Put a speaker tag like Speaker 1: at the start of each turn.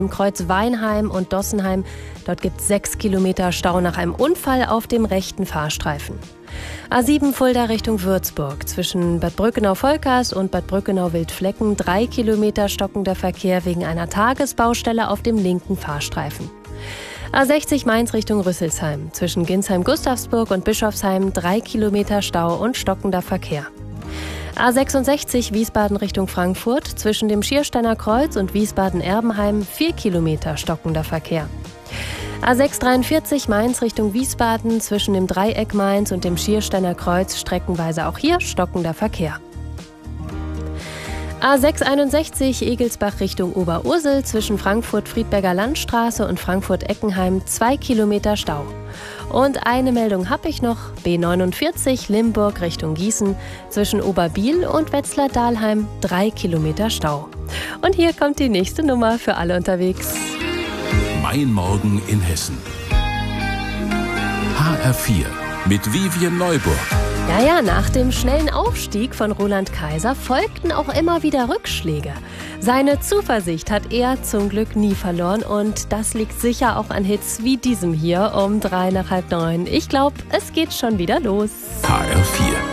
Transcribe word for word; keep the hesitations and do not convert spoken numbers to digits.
Speaker 1: Im Kreuz Weinheim und Dossenheim. Dort gibt es sechs Kilometer Stau nach einem Unfall auf dem rechten Fahrstreifen. A sieben Fulda Richtung Würzburg. Zwischen Bad Brückenau-Volkers und Bad Brückenau-Wildflecken drei Kilometer stockender Verkehr wegen einer Tagesbaustelle auf dem linken Fahrstreifen. A sechzig Mainz Richtung Rüsselsheim. Zwischen Ginsheim-Gustavsburg und Bischofsheim drei Kilometer Stau und stockender Verkehr. A sechsundsechzig Wiesbaden Richtung Frankfurt. Zwischen dem Schiersteiner Kreuz und Wiesbaden-Erbenheim vier Kilometer stockender Verkehr. A sechshundertdreiundvierzig Mainz Richtung Wiesbaden. Zwischen dem Dreieck Mainz und dem Schiersteiner Kreuz streckenweise auch hier stockender Verkehr. A sechshunderteinundsechzig Egelsbach Richtung Oberursel. Zwischen Frankfurt-Friedberger Landstraße und Frankfurt-Eckenheim zwei Kilometer Stau. Und eine Meldung habe ich noch. B neunundvierzig Limburg Richtung Gießen. Zwischen Oberbiel und Wetzlar-Dahlheim drei Kilometer Stau. Und hier kommt die nächste Nummer für alle unterwegs.
Speaker 2: Mein Morgen in Hessen. H R vier mit Vivian Neuburg.
Speaker 1: Ja, ja, nach dem schnellen Aufstieg von Roland Kaiser folgten auch immer wieder Rückschläge. Seine Zuversicht hat er zum Glück nie verloren und das liegt sicher auch an Hits wie diesem hier um drei nach halb neun. Ich glaube, es geht schon wieder los.
Speaker 2: H R vier.